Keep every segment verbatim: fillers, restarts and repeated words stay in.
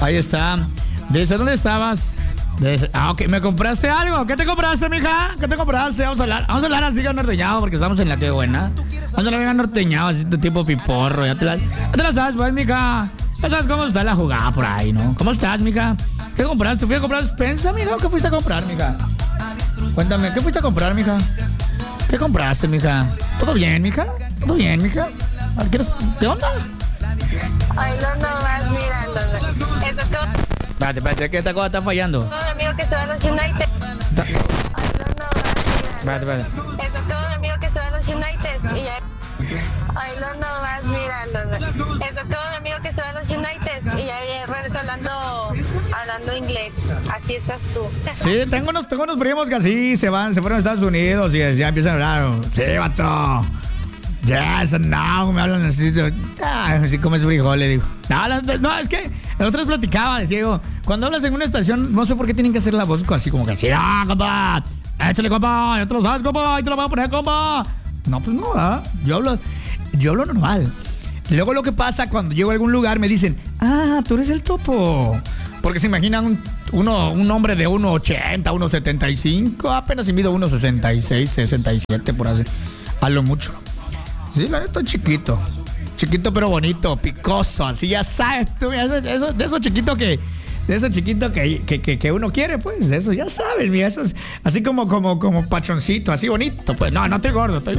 Ahí está. Dice, ¿dónde estabas? Dice, ah, ok, ¿me compraste algo? ¿Qué te compraste, mija? ¿Qué te compraste? Vamos a hablar, vamos a hablar así con norteñado, porque estamos en la que buena. Vamos a hablar bien norteñado, así de tipo piporro. Ya te la, ya te la sabes, pues, mija. Ya sabes cómo está la jugada por ahí, ¿no? ¿Cómo estás, mija? ¿Qué compraste? ¿Fui a comprar despensa, mija? ¿Qué fuiste a comprar, mija? Cuéntame, ¿qué fuiste a comprar, mija? ¿Qué compraste, mija? ¿Todo bien, mija? ¿Todo bien, mija? ¿Quieres? ¿Qué onda? Ay, no, no vas mirando. Eso es como... Espérate, espérate, que esta cosa está fallando. Un amigo que se va a los United. Ta- Ay, no, no vas Espérate, mirando. espérate. Eso es como un amigo que se va a los United. Y ya... Ay, no, no vas mirando. Eso es como un amigo que se va a los United. Y ya regreso hablando, hablando inglés. Así estás tú. Sí, tengo unos, tengo unos primos que así se van, se fueron a Estados Unidos y ya empiezan a hablar. Sí, vato. Yes, no, me hablan así. Ah, así como es frijol, le digo. No, no, no, es que el otro les platicaba, decía digo, cuando hablas en una estación, no sé por qué tienen que hacer la voz así como que así, ah, compa, échale, compa, ya te lo sabes, compa, ahí te lo voy a poner, compa. No, pues no, ¿verdad? Yo hablo, yo hablo normal. Luego lo que pasa cuando llego a algún lugar me dicen, ah, tú eres el Topo. Porque se imaginan un, uno, un hombre de uno ochenta, uno setenta y cinco, apenas si mido uno sesenta y seis, sesenta y siete por así. Hablo mucho. Sí, la neta, chiquito. Chiquito pero bonito, picoso, así ya sabes tú, eso, eso, de esos chiquitos que, de esos chiquitos que, que, que, que uno quiere, pues, eso ya sabes, mira, eso es así como, como, como pachoncito, así bonito, pues, no, no estoy gordo, estoy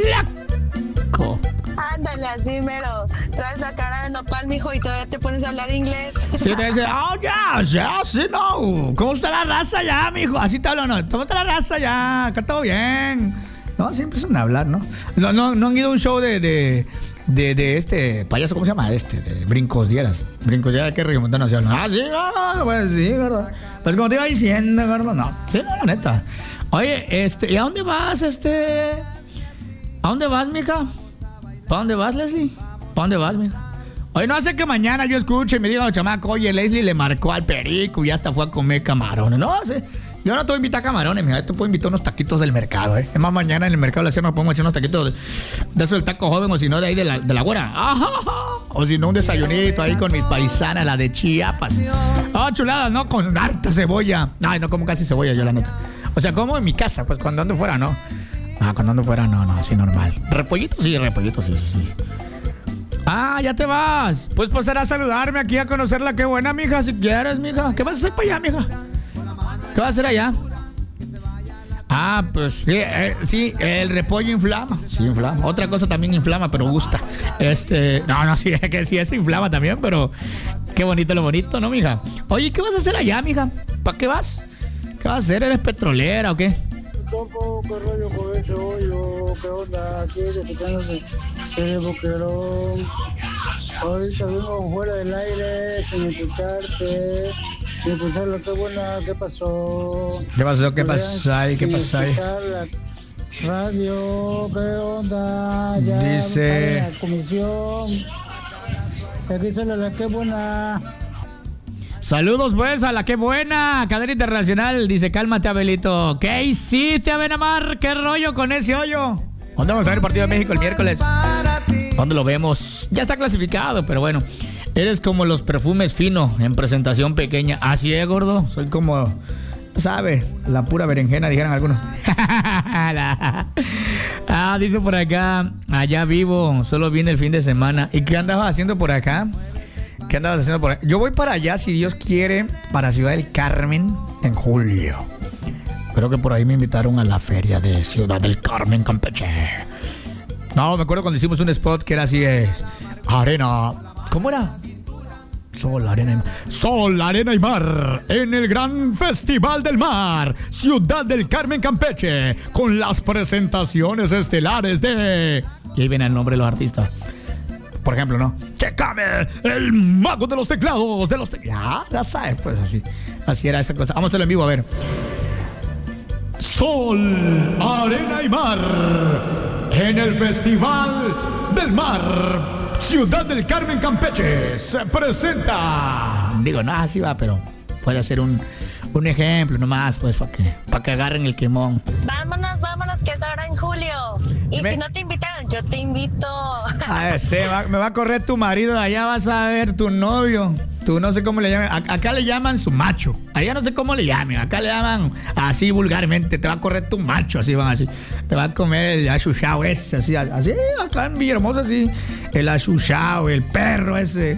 flaco. Ándale, así mero. Traes la cara de nopal, mijo, y todavía te pones a hablar inglés. Sí, te dice, oh, ya, ya, sí, no, ¿cómo está la raza ya, mijo? Así te hablo, no, ¿cómo está la raza ya? Acá todo bien. No, siempre son a hablar, ¿no? No, no, no han ido a un show de, de, de, de este payaso, ¿cómo se llama? Este, de Brincos Dieras. Brincos Dieras, ¿qué reggaetón nacional? Ah, sí, gordo, pues sí, gordo. Pues como te iba diciendo, gordo, no. Sí, no, la neta. Oye, este, ¿y a dónde vas, este? ¿A dónde vas, mija? ¿Para dónde vas, Leslie? ¿Para dónde vas, mija? Oye, no hace que mañana yo escuche y me diga, chamaco, oye, Leslie le marcó al perico y hasta fue a comer camarones. No, sí. Yo no te voy a invitar a camarones, mira, te puedo invitar unos taquitos del mercado, ¿eh? Es más, mañana en el mercado de la sierra me pongo a echar unos taquitos de, de esos del taco joven, o si no, de ahí de la, de la güera. Ajá, o si no, un desayunito ahí con mis paisanas, la de Chiapas. Ah, oh, chuladas, ¿no? Con harta cebolla. Ay, no como casi cebolla yo, la neta. O sea, como en mi casa, pues cuando ando fuera, ¿no? Ah, cuando ando fuera, no, no, así normal. Repollito, sí, repollito, sí, sí, sí. Ah, ya te vas. Pues pasará a saludarme aquí, a conocerla. Qué buena, mija, si quieres, mija. ¿Qué vas a hacer para allá, mija? ¿Qué vas a hacer allá? Ah, pues sí, eh, sí, el repollo inflama. Sí, inflama. Otra cosa también inflama, pero gusta. Este, no, no, sí, es que sí, eso inflama también, pero qué bonito lo bonito, ¿no, mija? Oye, ¿qué vas a hacer allá, mija? ¿Para qué vas? ¿Qué vas a hacer? ¿Eres petrolera o qué? Topo, qué rollo con ese hoyo, qué onda, aquí escuchándose el boquerón. Ahorita vengo fuera del aire sin escucharte, sin escuchar lo que buena, qué pasó. ¿Qué pasó? ¿Qué pasó ahí? ¿Qué pasó ahí? Radio, qué onda, ya dice la comisión. Aquí solo la que buena. Saludos pues a la que buena, cadena internacional. Dice, cálmate, Abelito. ¿Qué hiciste, Abenamar? ¿Qué rollo con ese hoyo? ¿Dónde vamos a ver el partido de México el miércoles? ¿Dónde lo vemos? Ya está clasificado, pero bueno. Eres como los perfumes fino en presentación pequeña. Así es, gordo. Soy como, ¿sabe? La pura berenjena, dijeran algunos. Ah, dice por acá, allá vivo, solo vine el fin de semana. ¿Y qué andabas haciendo por acá? ¿Qué andabas haciendo por acá? Yo voy para allá, si Dios quiere, para Ciudad del Carmen en julio. Creo que por ahí me invitaron a la feria de Ciudad del Carmen, Campeche. No, me acuerdo cuando hicimos un spot que era así, es arena. ¿Cómo era? Sol, arena y mar. Sol, arena y mar. En el gran Festival del Mar, Ciudad del Carmen, Campeche, con las presentaciones estelares de... Y ahí viene el nombre de los artistas. Por ejemplo, ¿no? ¡Checame! El mago de los teclados, de los teclados. Ya, ya sabes, pues así. Así era esa cosa. Vamos a hacerlo en vivo, a ver. Sol, arena y mar. En el Festival del Mar, Ciudad del Carmen, Campeche, se presenta. Digo, no, así va, pero puede ser un, un ejemplo nomás, pues, para que, para que agarren el quemón. Vámonos, vámonos, que es ahora en julio. Y me... si no te invitaron, yo te invito. A ver, se va, me va a correr tu marido de allá, vas a ver tu novio. Tú no sé cómo le llaman. A, acá le llaman su macho. Allá no sé cómo le llamen. Acá le llaman así vulgarmente. Te va a correr tu macho, así van así. Te va a comer el achuchao ese, así, así, acá en Villahermosa, así. El achuchao, el perro ese.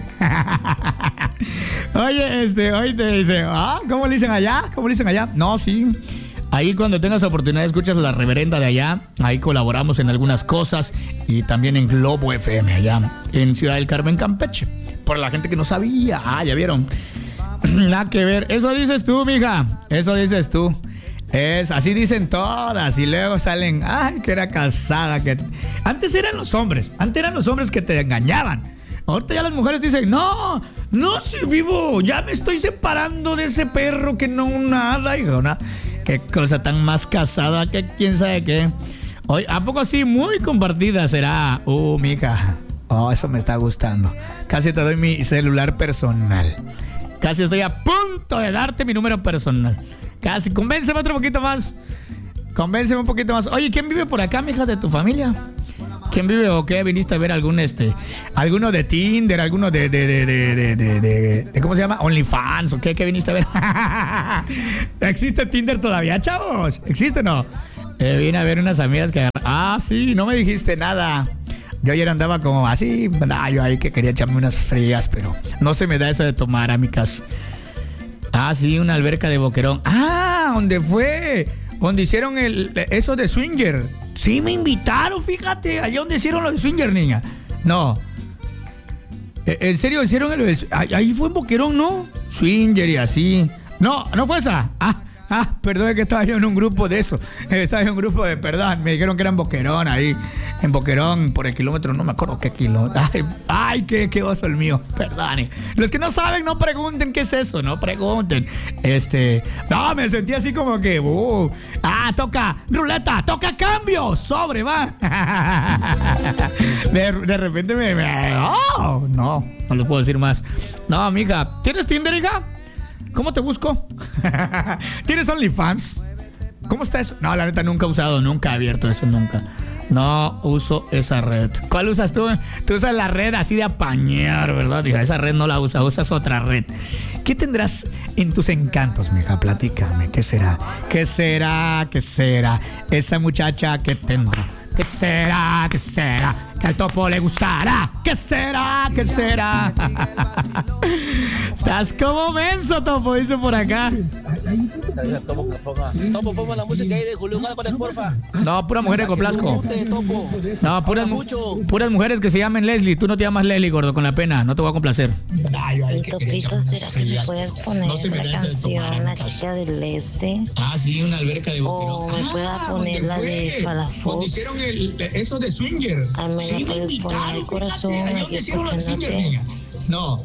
Oye, este, hoy te dice, ah, ¿cómo le dicen allá? ¿Cómo le dicen allá? No, sí. Ahí cuando tengas oportunidad escuchas la reverenda de allá. Ahí colaboramos en algunas cosas. Y también en Globo F M allá en Ciudad del Carmen, Campeche. Por la gente que no sabía. Ah, ya vieron. Nada que ver. Eso dices tú, mija. Eso dices tú. Es, así dicen todas. Y luego salen, ay, que era casada. Que... Antes eran los hombres. Antes eran los hombres que te engañaban. Ahorita ya las mujeres dicen, no, no, si vivo, ya me estoy separando de ese perro que no nada, hijo, nada. Qué cosa tan más casada que quién sabe qué. Oye, ¿a poco sí? Muy compartida será. Uh, mija. Oh, eso me está gustando. Casi te doy mi celular personal. Casi estoy a punto de darte mi número personal. Casi, convénceme otro poquito más. Convénceme un poquito más. Oye, ¿quién vive por acá, mija, de tu familia? ¿Quién vive o qué? ¿Viniste a ver algún este? ¿Alguno de Tinder? ¿Alguno de, de, de, de, de, de, de, de ¿cómo se llama? OnlyFans o qué? ¿Qué viniste a ver? ¿Existe Tinder todavía, chavos? ¿Existe o no? Eh, vine a ver unas amigas que... Ah, sí, no me dijiste nada. Yo ayer andaba como así, nah, yo ahí que quería echarme unas frías, pero no se me da eso de tomar a mi casa. Ah, sí, una alberca de Boquerón. Ah, ¿dónde fue? Donde hicieron el, eso de swinger. Sí me invitaron, fíjate. Allá donde hicieron lo de swinger, niña. No. ¿En serio hicieron el... Ahí fue en Boquerón, ¿no? Swinger y así. No, no fue esa. Ah, ah, perdón, es que estaba yo en un grupo de eso. Estaba en un grupo de, perdón, me dijeron que era en Boquerón, ahí. En Boquerón, por el kilómetro, no me acuerdo qué kilómetro. Ay, ay, qué, qué oso el mío. Perdón. Los que no saben, no pregunten qué es eso, no pregunten. Este, no, me sentí así como que, uh, ah, toca ruleta, toca cambio, sobre, va. De, de repente me, me oh, no, no les puedo decir más. No, amiga, ¿tienes Tinder, hija? ¿Cómo te busco? ¿Tienes OnlyFans? ¿Cómo está eso? No, la neta nunca he usado, nunca he abierto eso, nunca. No uso esa red. ¿Cuál usas tú? Tú usas la red así de apañar, ¿verdad? Diga, esa red no la usas, usas otra red. ¿Qué tendrás en tus encantos, mija? Platícame, ¿qué será? ¿Qué será? ¿Qué será? Esa muchacha que tendrá. ¿Qué será? ¿Qué será? Que al topo le gustará. ¿Qué será? ¿Qué será? Estás como menso, Topo, dice por acá. Topo, ponga, Topo, ponga la música ahí de Julián Álvarez, porfa. No, pura mujer de Coplasco. No, puras, puras mujeres que se llamen Leslie. Tú no te llamas Leslie, gordo, con la pena. No te voy a complacer. Topito, ¿será que me puedes poner la canción La Chica del Este? Ah, sí, una alberca de Boquerón. O me pueda poner la de Palafox. Eso de swinger. A mí me puedes poner el corazón aquí escuchándote. No.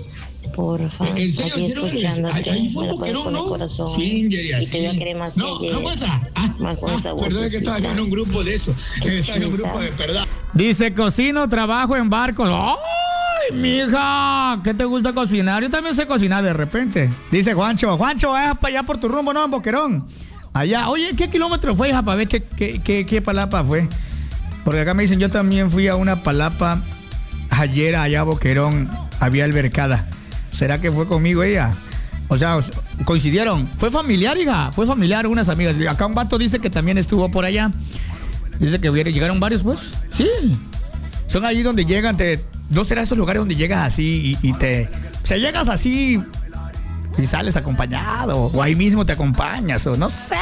Porfa, aquí escuchándote. Me lo puedes poner corazón. Y te voy a querer más que ayer. Más con esa voz. Perdón, que estaba en un grupo de eso. Estaba en un grupo de verdad. Dice, cocino, trabajo en barcos. ¡Ay, mija! ¿Qué te gusta cocinar? Yo también sé cocinar de repente. Dice Juancho. Juancho, vas para allá por tu rumbo, ¿no? En Boquerón. Allá. Oye, ¿qué kilómetro fue, hija? Para ver qué, qué, qué, qué palapa fue. Porque acá me dicen, yo también fui a una palapa ayer allá a Boquerón. Había albercada. ¿Será que fue conmigo ella? O sea, coincidieron. Fue familiar, hija. Fue familiar, unas amigas. Acá un vato dice que también estuvo por allá. Dice que llegaron varios, pues. Sí. Son ahí donde llegan, te... ¿No será esos lugares donde llegas así y, y te... O sea, llegas así y sales acompañado. O ahí mismo te acompañas, o no sé.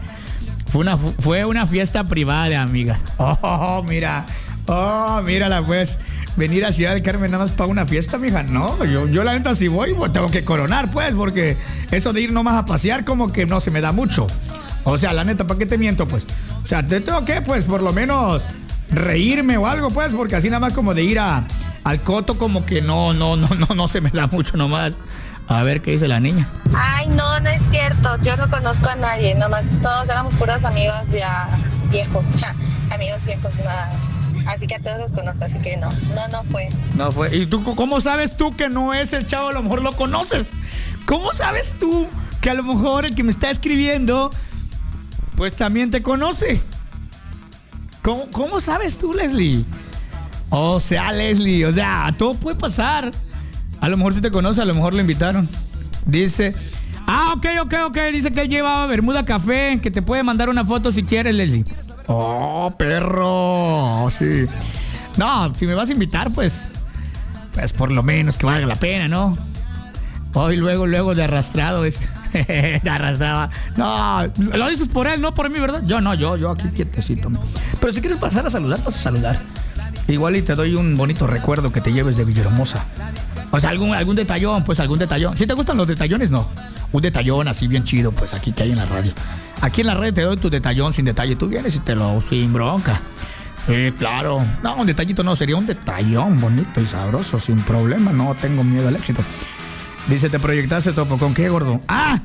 Fue una, fue una fiesta privada de amigas. Oh, mira. Oh, mírala, pues. Venir a Ciudad del Carmen nada más para una fiesta, mija. No, yo, yo la neta si voy, pues, tengo que coronar, pues, porque eso de ir nomás a pasear como que no se me da mucho. O sea, la neta, ¿para qué te miento, pues? O sea, te tengo que, pues, por lo menos reírme o algo, pues, porque así nada más como de ir a, al coto como que no, no, no, no, no se me da mucho nomás. A ver qué dice la niña. Ay, no, no es cierto. Yo no conozco a nadie. Nomás todos éramos puros amigos ya viejos. Amigos viejos, nada. Así que a todos los conozco, así que no, no, no fue. No fue. ¿Y tú cómo sabes tú que no es el chavo? A lo mejor lo conoces. ¿Cómo sabes tú que a lo mejor el que me está escribiendo, pues también te conoce? ¿Cómo, ¿Cómo sabes tú, Leslie? O sea, Leslie, o sea, todo puede pasar. A lo mejor si te conoce, a lo mejor lo invitaron. Dice, ah, ok, ok, ok. Dice que él llevaba Bermuda Café, que te puede mandar una foto si quieres, Leslie. Oh, perro, sí. No, si me vas a invitar, pues, pues por lo menos que valga la pena, ¿no? Hoy luego, luego de arrastrado, dice. De arrastraba. No, lo dices por él, no por mí, ¿verdad? Yo no, yo, yo aquí quietecito. Pero si quieres pasar a saludar, vas a saludar. Igual y te doy un bonito recuerdo que te lleves de Villahermosa. O sea, algún, algún detallón, pues algún detallón. Si te gustan los detallones, no. Un detallón así bien chido, pues aquí que hay en la radio. Aquí en la radio te doy tu detallón sin detalle. Tú vienes y te lo sin bronca. Sí, claro. No, un detallito no, sería un detallón bonito y sabroso, sin problema. No tengo miedo al éxito. Dice, ¿te proyectaste, Topo? ¿Con qué, gordo? ¡Ah!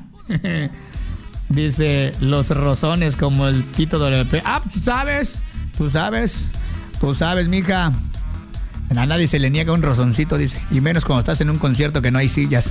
Dice, los rozones como el Tito W P. Ah, tú sabes, tú sabes, tú sabes, mija. A nadie se le niega un rozoncito, dice. Y menos cuando estás en un concierto que no hay sillas.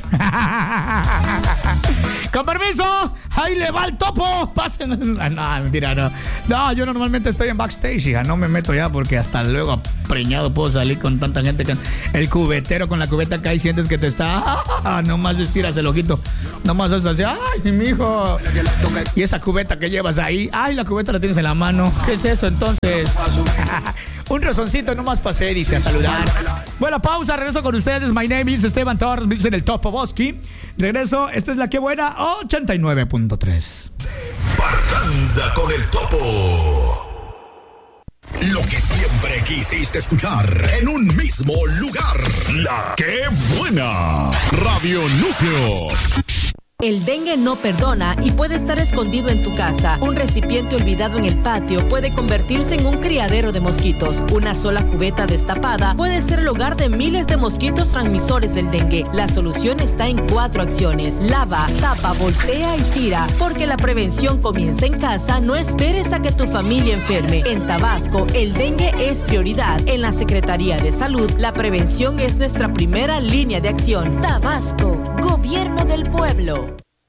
¡Con permiso! ¡Ahí le va el Topo! ¡Pasen! No, mentira, no. No, yo normalmente estoy en backstage, hija. No me meto ya porque hasta luego preñado puedo salir con tanta gente que... El cubetero con la cubeta acá y sientes que te está... ¡Ah! Nomás estiras el ojito. Nomás es así. ¡Ay, mijo! Y esa cubeta que llevas ahí... ¡Ay, la cubeta la tienes en la mano! ¿Qué es eso, entonces? Un rozoncito nomás pasé, dice, a saludar. Bueno, pausa, regreso con ustedes. My name is Esteban Torres, me dicen el Topoboski. Regreso, esta es La Que Buena, ochenta y nueve punto tres. Parranda con el Topo. Lo que siempre quisiste escuchar en un mismo lugar. La Que Buena. Radio Núcleo. El dengue no perdona y puede estar escondido en tu casa. Un recipiente olvidado en el patio puede convertirse en un criadero de mosquitos. Una sola cubeta destapada puede ser el hogar de miles de mosquitos transmisores del dengue. La solución está en cuatro acciones. Lava, tapa, voltea y tira. Porque la prevención comienza en casa, no esperes a que tu familia enferme. En Tabasco, el dengue es prioridad. En la Secretaría de Salud, la prevención es nuestra primera línea de acción. Tabasco, Gobierno del Pueblo.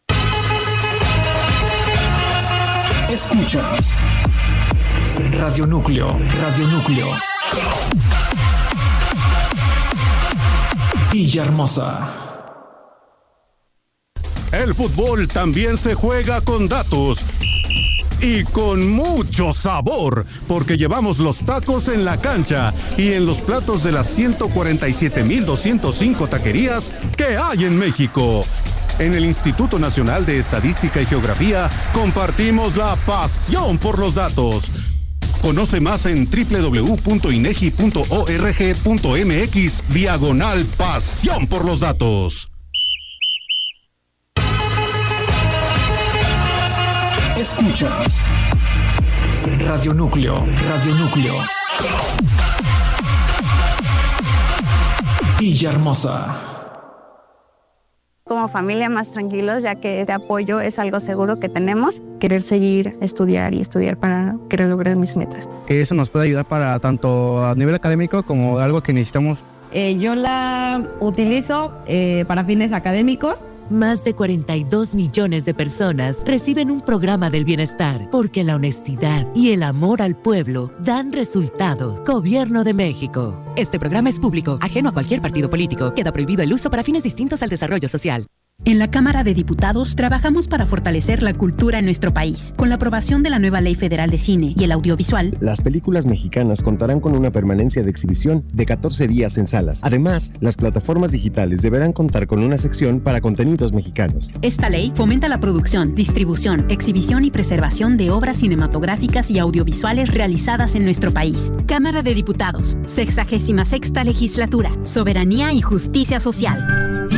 Escuchas Radio Núcleo, Radio Núcleo. Villahermosa. El fútbol también se juega con datos y con mucho sabor, porque llevamos los tacos en la cancha y en los platos de las ciento cuarenta y siete mil doscientos cinco taquerías que hay en México. En el Instituto Nacional de Estadística y Geografía compartimos la pasión por los datos. Conoce más en doble u doble u doble u punto inegi punto org punto mx diagonal pasión por los datos. Escuchas Radio Núcleo, Radio Núcleo. Villahermosa. Como familia más tranquilos, ya que este apoyo es algo seguro que tenemos. Querer seguir, estudiar y estudiar para querer lograr mis metas. Eso nos puede ayudar para tanto a nivel académico como algo que necesitamos. Eh, yo la utilizo eh, para fines académicos. Más de cuarenta y dos millones de personas reciben un programa del bienestar porque la honestidad y el amor al pueblo dan resultados. Gobierno de México. Este programa es público, ajeno a cualquier partido político. Queda prohibido el uso para fines distintos al desarrollo social. En la Cámara de Diputados trabajamos para fortalecer la cultura en nuestro país. Con la aprobación de la nueva Ley Federal de Cine y el Audiovisual, las películas mexicanas contarán con una permanencia de exhibición de catorce días en salas. Además, las plataformas digitales deberán contar con una sección para contenidos mexicanos. Esta ley fomenta la producción, distribución, exhibición y preservación de obras cinematográficas y audiovisuales realizadas en nuestro país. Cámara de Diputados, sexagésima sexta legislatura, soberanía y justicia social.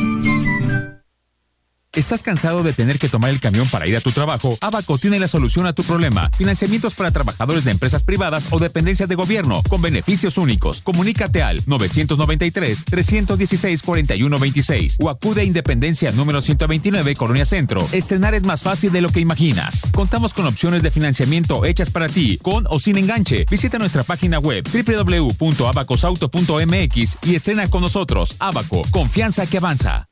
¿Estás cansado de tener que tomar el camión para ir a tu trabajo? Abaco tiene la solución a tu problema. Financiamientos para trabajadores de empresas privadas o dependencias de gobierno con beneficios únicos. Comunícate al nueve nueve tres, tres uno seis, cuatro uno dos seis o acude a Independencia número ciento veintinueve, Colonia Centro. Estrenar es más fácil de lo que imaginas. Contamos con opciones de financiamiento hechas para ti, con o sin enganche. Visita nuestra página web doble u doble u doble u punto abacosauto punto m x y estrena con nosotros. Abaco, confianza que avanza.